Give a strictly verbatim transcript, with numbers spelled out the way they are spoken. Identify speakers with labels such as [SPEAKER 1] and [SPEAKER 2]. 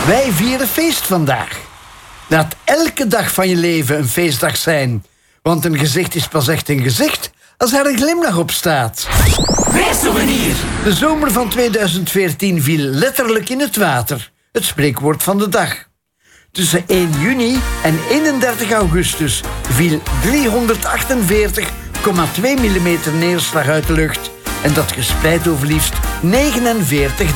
[SPEAKER 1] Wij vieren feest vandaag. Laat elke dag van je leven een feestdag zijn. Want een gezicht is pas echt een gezicht als er een glimlach op staat.
[SPEAKER 2] Weersouvenir.
[SPEAKER 1] De zomer van tweeduizend veertien viel letterlijk in het water. Het spreekwoord van de dag. Tussen één juni en eenendertig augustus viel driehonderdachtenveertig komma twee millimeter neerslag uit de lucht. En dat gespreid over liefst negenenveertig